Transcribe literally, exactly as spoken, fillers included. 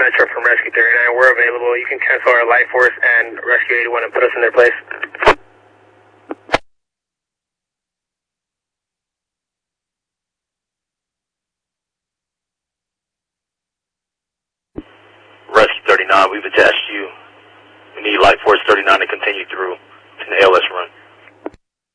Metro from Rescue thirty-nine. We're available. You can cancel our Life Force and Rescue eighty-one and put us in their place. Rescue thirty-nine, we've attached you. We need Life Force thirty-nine to continue through to the A L S run.